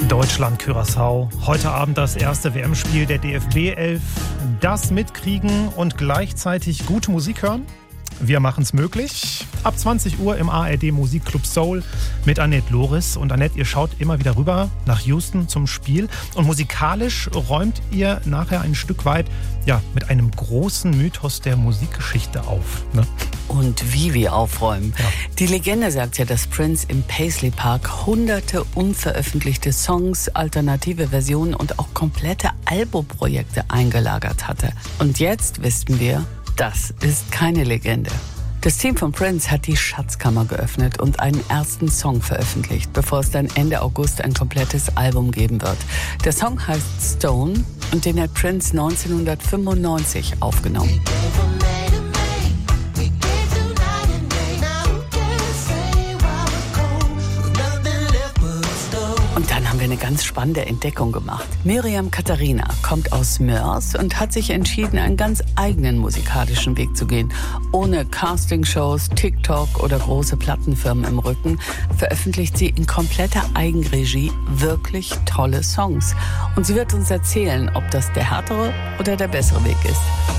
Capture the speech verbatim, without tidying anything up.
Deutschland-Curaçao. Heute Abend das erste W M-Spiel der D F B elf. Das mitkriegen und gleichzeitig gute Musik hören? Wir machen es möglich. Ab zwanzig Uhr im A R D Musikclub Soul mit Annette Loris. Und Annette, ihr schaut immer wieder rüber nach Houston zum Spiel. Und musikalisch räumt ihr nachher ein Stück weit ja, mit einem großen Mythos der Musikgeschichte auf. Ne? Und wie wir aufräumen. Ja. Die Legende sagt ja, dass Prince im Paisley Park hunderte unveröffentlichte Songs, alternative Versionen und auch komplette Albumprojekte eingelagert hatte. Und jetzt wissen wir, das ist keine Legende. Das Team von Prince hat die Schatzkammer geöffnet und einen ersten Song veröffentlicht, bevor es dann Ende August ein komplettes Album geben wird. Der Song heißt Stone und den hat Prince neunzehnhundertfünfundneunzig aufgenommen. Und dann haben wir eine ganz spannende Entdeckung gemacht. Miriam Katharina kommt aus Mörs und hat sich entschieden, einen ganz eigenen musikalischen Weg zu gehen. Ohne Castingshows, TikTok oder große Plattenfirmen im Rücken veröffentlicht sie in kompletter Eigenregie wirklich tolle Songs. Und sie wird uns erzählen, ob das der härtere oder der bessere Weg ist.